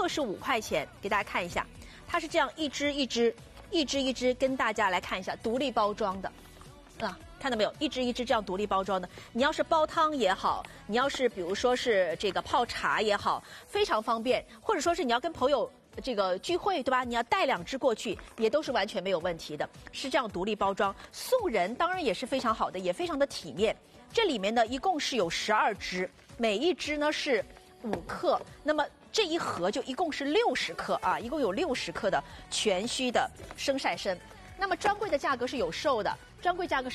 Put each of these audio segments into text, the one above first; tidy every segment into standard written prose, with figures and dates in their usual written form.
克是5块钱，给大家看一下，它是这样一支一支跟大家来看一下，独立包装的，啊，看到没有？一支这样独立包装的。你要是煲汤也好，你要是比如说是这个泡茶也好，非常方便，或者说是你要跟朋友这个聚会，对吧？你要带2支过去，也都是完全没有问题的，是这样独立包装。送人当然也是非常好的，也非常的体面。这里面呢一共是有12支，每一支呢是5克，那么这一盒就一共是60克啊，一共有60克的全须的生晒参。那么专柜的价格是有售的，专柜价格是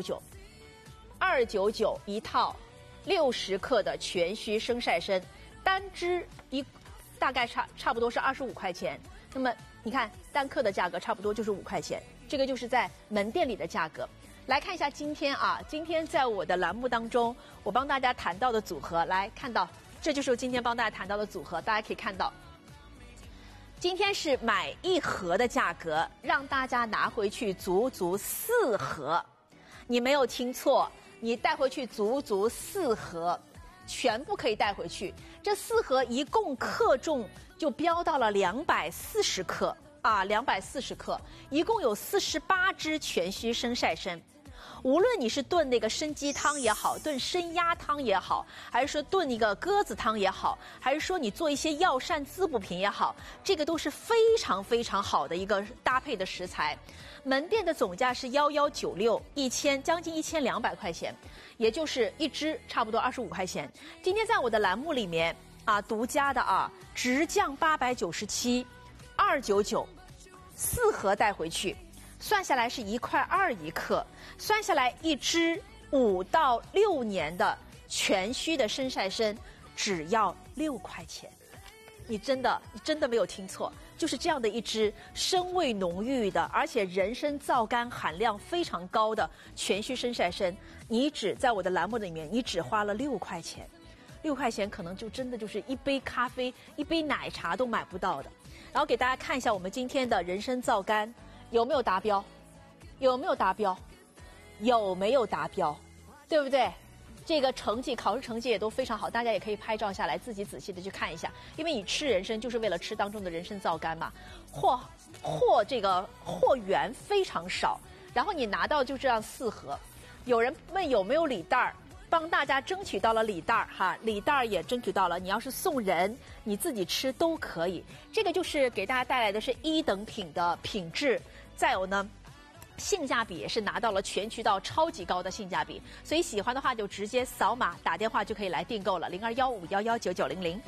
299，299一套60克的全须生晒参，单支大概差不多是25块钱。那么你看单克的价格差不多就是5块钱，这个就是在门店里的价格。来看一下今天啊，今天在我的栏目当中，我帮大家谈到的组合，来看到，这就是我今天帮大家谈到的组合，大家可以看到，今天是买1盒的价格，让大家拿回去足足4盒，你没有听错，你带回去足足4盒，全部可以带回去。这4盒一共克重就飙到了240克啊，240克，一共有48支全须生晒参。无论你是炖那个参鸡汤也好，炖参鸭汤也好，还是说炖一个鸽子汤也好，还是说你做一些药膳滋补品也好，这个都是非常非常好的一个搭配的食材。门店的总价是1196，将近1200块钱，也就是一支差不多25块钱。今天在我的栏目里面啊，独家的啊，直降897，299，4盒带回去。算下来是1.2块一克，算下来一支5到6年的全须的生晒参，只要6块钱。你真的没有听错，就是这样的一支参味浓郁的，而且人参皂苷含量非常高的全须生晒参，你只在我的栏目里面，你只花了6块钱，6块钱可能就真的就是一杯咖啡、一杯奶茶都买不到的。然后给大家看一下我们今天的人参皂苷。有没有达标？有没有达标？有没有达标？对不对？这个成绩，考试成绩也都非常好，大家也可以拍照下来，自己仔细的去看一下。因为你吃人参就是为了吃当中的人参皂苷嘛，货源非常少，然后你拿到就这样4盒。有人问有没有礼袋儿？帮大家争取到了礼袋儿哈，礼袋儿也争取到了。你要是送人，你自己吃都可以。这个就是给大家带来的是1等品的品质，再有呢，性价比也是拿到了全渠道超级高的性价比。所以喜欢的话就直接扫码打电话就可以来订购了，0215119900。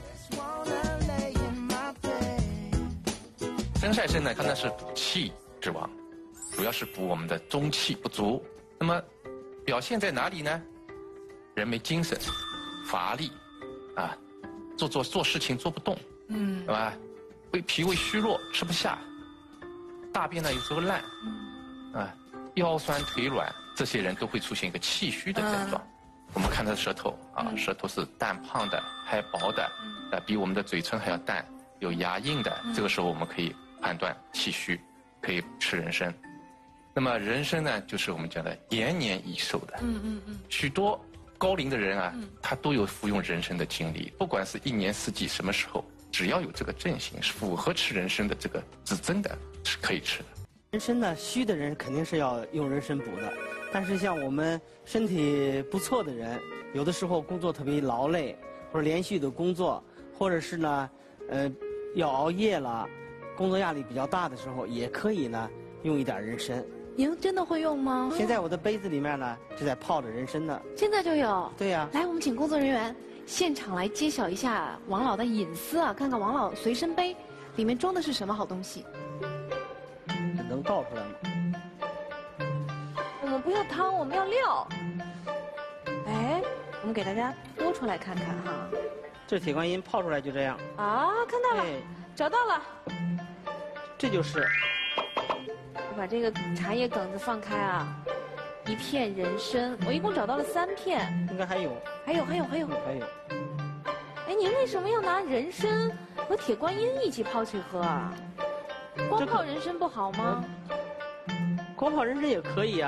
生晒参呢，它呢是补气之王，主要是补我们的中气不足。那么表现在哪里呢？人没精神，乏力，啊，做事情做不动，对吧？脾胃虚弱，吃不下，大便呢有时候烂，啊，腰酸腿软，这些人都会出现一个气虚的症状。我们看他的舌头啊，舌头是淡胖的，还薄的，比我们的嘴唇还要淡，有牙印的。这个时候我们可以判断气虚，可以吃人参。那么人参呢，就是我们讲的延年益寿的，许多高龄的人啊，他都有服用人参的经历，不管是1年4季什么时候，只要有这个症型，是符合吃人参的这个指征的，是可以吃的。 人参呢，虚的人肯定是要用人参补的，但是像我们身体不错的人，有的时候工作特别劳累，或者连续的工作，或者是呢，要熬夜了，工作压力比较大的时候，也可以呢用一点人参。 您真的会用吗？ 现在我的杯子里面呢，是在泡着人参的。 现在就有？ 对呀。 来，我们请工作人员现场来揭晓一下王老的隐私啊，看看王老随身杯里面装的是什么好东西。 这能倒出来吗？ 我们不要汤，我们要料。哎，我们给大家拨出来看看哈。 这铁观音泡出来就这样。 啊，看到了，找到了。 这就是。 我把这个茶叶梗子放开啊，1片人参，我一共找到了3片。 应该还有。 还有。哎，您为什么要拿人参和铁观音一起泡去喝啊？光泡人参不好吗？ 光泡人参也可以啊，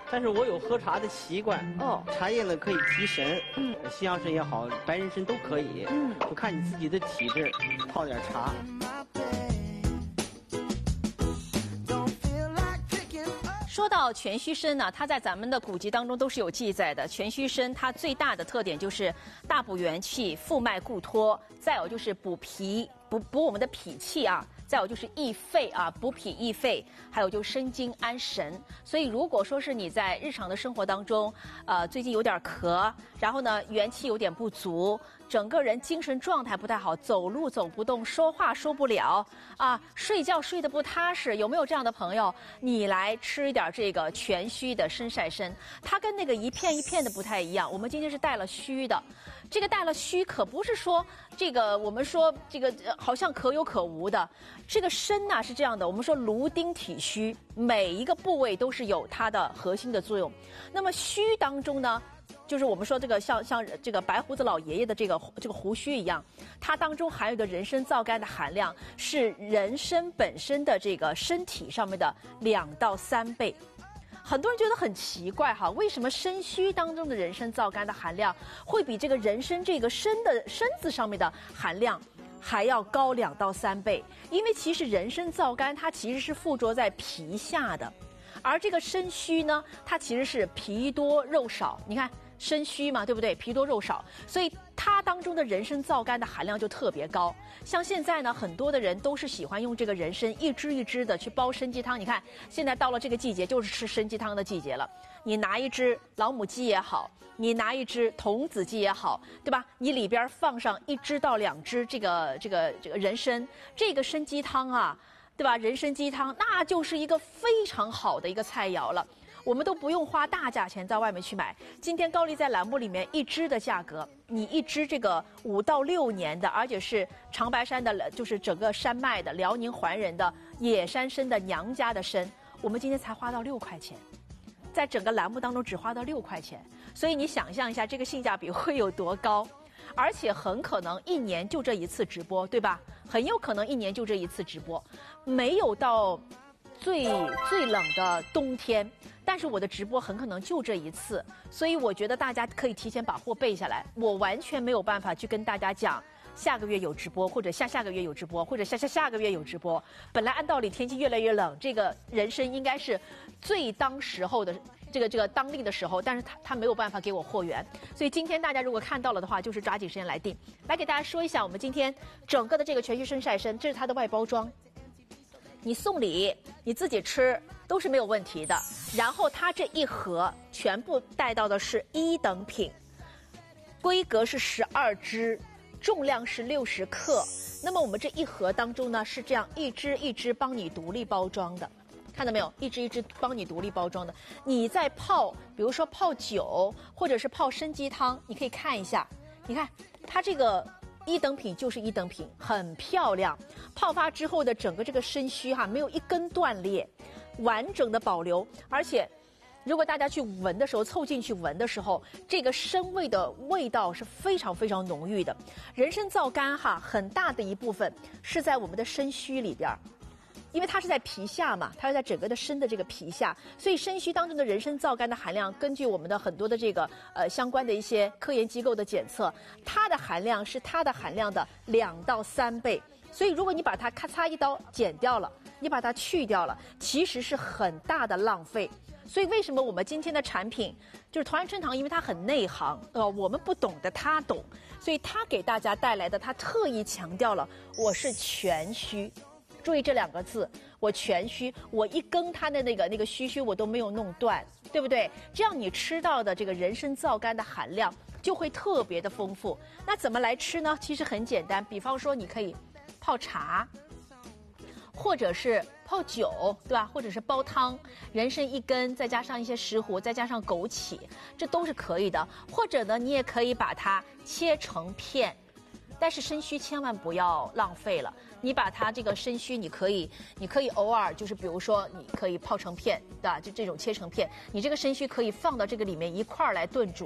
但是我有喝茶的习惯。 哦， 茶叶呢可以提神，西洋参也好，白人参都可以。就看你自己的体质，泡点茶。 说到全须参呢，它在咱们的古籍当中都是有记载的。全须参它最大的特点就是大补元气、复脉固脱，再有就是补脾、补我们的脾气啊。再有就是益肺啊，补脾益肺，还有就生津安神。所以如果说是你在日常的生活当中，最近有点咳，然后呢元气有点不足，整个人精神状态不太好，走路走不动，说话说不了啊，睡觉睡得不踏实，有没有这样的朋友？你来吃一点这个全须的参晒参，它跟那个一片一片的不太一样。我们今天是带了须的，这个带了须可不是说这个我们说这个好像可有可无的。这个参呢是这样的，我们说芦丁体须，每一个部位都是有它的核心的作用。那么须当中呢，就是我们说这个像这个白胡子老爷爷的这个胡须一样，它当中含有一个人参皂苷的含量是人参本身的这个身体上面的2到3倍。很多人觉得很奇怪哈，为什么参须当中的人参皂苷的含量会比这个人参这个参字上面的含量还要高2到3倍？因为其实人参皂苷它其实是附着在皮下的，而这个参须呢，它其实是皮多肉少。你看参须嘛，对不对？皮多肉少，所以它当中的人参皂苷的含量就特别高。像现在呢，很多的人都是喜欢用这个人参一支一支的去煲参鸡汤。你看，现在到了这个季节，就是吃参鸡汤的季节了。你拿一只老母鸡也好，你拿一只童子鸡也好，对吧？你里边放上1支到2支这个人参，这个参鸡汤啊，对吧？人参鸡汤那就是一个非常好的一个菜肴了。我们都不用花大价钱在外面去买。今天高丽在栏目里面1支的价格，你1支这个5到6年的，而且是长白山的，就是整个山脉的辽宁怀仁的野山参的娘家的参，我们今天才花到6块钱，在整个栏目当中只花到6块钱，所以你想象一下这个性价比会有多高。而且很可能1年就这一次直播，对吧？很有可能1年就这一次直播，没有到最冷的冬天，但是我的直播很可能就这一次，所以我觉得大家可以提前把货备下来。我完全没有办法去跟大家讲下个月有直播，或者下个月有直播，或者下个月有直播。本来按道理天气越来越冷，这个人参应该是最当时候的这个当令的时候，但是他没有办法给我货源，所以今天大家如果看到了的话，就是抓紧时间来订。来给大家说一下，我们今天整个的这个全须参晒参，这是它的外包装。你送礼，你自己吃都是没有问题的。然后它这一盒全部带到的是1等品，规格是12支，重量是60克。那么我们这一盒当中呢，是这样一支一支帮你独立包装的，看到没有？一支一支帮你独立包装的。你在泡，比如说泡酒或者是泡参鸡汤，你可以看一下，你看它这个1等品就是1等品，很漂亮。泡发之后的整个这个参须没有一根断裂，完整的保留。而且如果大家去闻的时候，凑近去闻的时候，这个参味的味道是非常非常浓郁的。人参皂苷很大的一部分是在我们的参须里边，因为它是在皮下嘛，它是在整个的参的这个皮下，所以参须当中的人参皂苷的含量，根据我们的很多的这个相关的一些科研机构的检测，它的含量是它的含量的2到3倍。所以如果你把它咔嚓一刀剪掉了，你把它去掉了，其实是很大的浪费。所以为什么我们今天的产品就是同安春堂，因为它很内行，我们不懂的他懂，所以他给大家带来的，他特意强调了我是全须。注意这2个字，我全须，我一根它的那个须我都没有弄断，对不对？这样你吃到的这个人参皂苷的含量就会特别的丰富。那怎么来吃呢？其实很简单，比方说你可以泡茶，或者是泡酒，对吧？或者是煲汤，人参1根，再加上一些石斛，再加上枸杞，这都是可以的。或者呢，你也可以把它切成片，但是参须千万不要浪费了。你把它这个参须，你可以偶尔就是比如说你可以泡成片，对吧？就这种切成片，你这个参须可以放到这个里面一块儿来炖煮。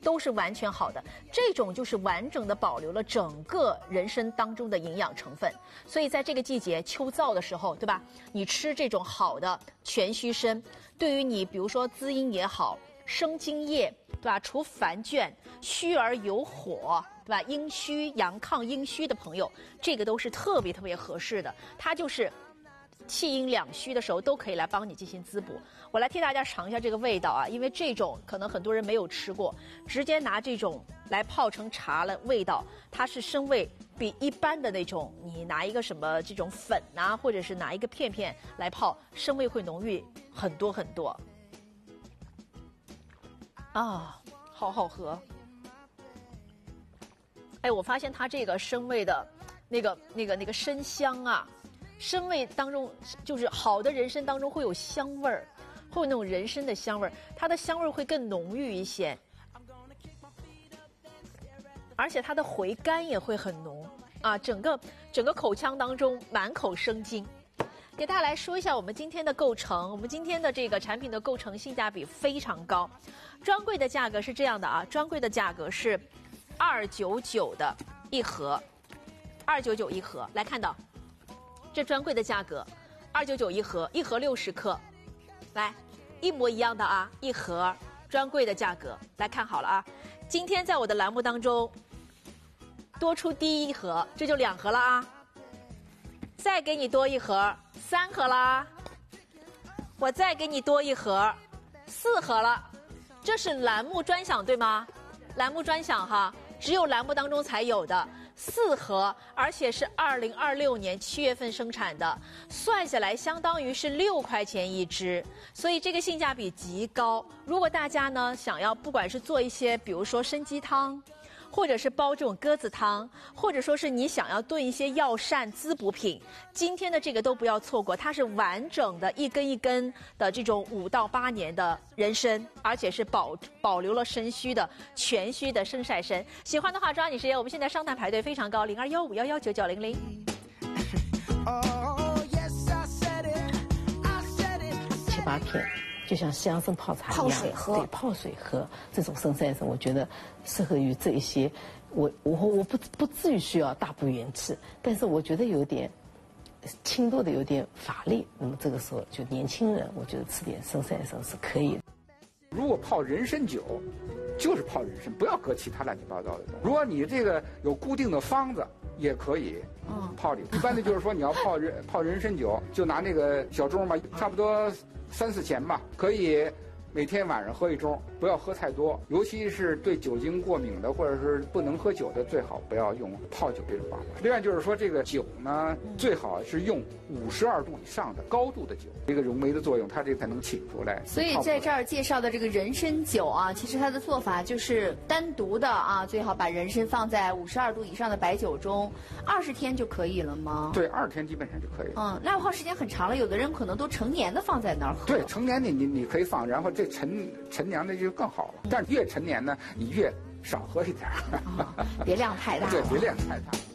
都是完全好的。这种就是完整的保留了整个人参当中的营养成分。所以在这个季节秋燥的时候，对吧？你吃这种好的全须参，对于你比如说滋阴也好，生津液，对吧？除烦倦，虚而有火，对吧？阴虚阳亢阴虚的朋友，这个都是特别特别合适的。它就是气阴两虚的时候都可以来帮你进行滋补。我来替大家尝一下这个味道啊，因为这种可能很多人没有吃过，直接拿这种来泡成茶了，味道它是参味比一般的那种，你拿一个什么这种粉啊，或者是拿一个片片来泡，参味会浓郁很多很多。啊，好好喝！哎，我发现它这个参味的那个参香啊，参味当中就是好的人参当中会有香味儿，会有那种人参的香味儿，它的香味儿会更浓郁一些，而且它的回甘也会很浓啊，整个口腔当中满口生津。给大家来说一下我们今天的构成，我们今天的这个产品的构成性价比非常高。专柜的价格是这样的啊，专柜的价格是299的一盒，299一盒。来看到，这专柜的价格299一盒，一盒60克，来，一模一样的啊，一盒专柜的价格。来看好了啊，今天在我的栏目当中多出第一盒，这就2盒了啊，再给你多一盒，3盒啦，我再给你多一盒，4盒了。这是栏目专享对吗？栏目专享哈，只有栏目当中才有的4盒，而且是2026年7月份生产的，算下来相当于是6块钱一支，所以这个性价比极高。如果大家呢想要不管是做一些比如说参鸡汤，或者是煲这种鸽子汤，或者说是你想要炖一些药膳滋补品，今天的这个都不要错过，它是完整的一根一根的这种5到8年的人参，而且是保留了参须的全须的生晒参。喜欢的话抓紧时间，我们现在商谈排队非常高，0215119900。 7、8片。就像西洋参泡茶一样， 泡水喝， 对，泡水喝这种生晒参，我觉得适合于这一些。我不至于需要大补元气，但是我觉得有点轻度的有点乏力。那么这个时候，就年轻人，我觉得吃点生晒参是可以的。 如果泡人参酒，就是泡人参，不要搁其他乱七八糟的东西。如果你这个有固定的方子，也可以泡里。一般的就是说你要泡人参酒，就拿那个小盅嘛，差不多3、4钱吧，可以每天晚上喝1盅，不要喝太多，尤其是对酒精过敏的或者是不能喝酒的，最好不要用泡酒这种方法。另外就是说，这个酒呢，最好是用52度以上的高度的酒，这个溶酶的作用，它这才能请出来。 所以在这儿介绍的这个人参酒啊，其实它的做法就是单独的啊，最好把人参放在52度以上的白酒中，20天就可以了吗？ 对，20天基本上就可以。 那泡时间很长了，有的人可能都成年的放在那儿喝。 对，成年的你可以放，然后这陈年的就更好了。但是越陈年呢，你越少喝一点， 别量太大。 对，别量太大。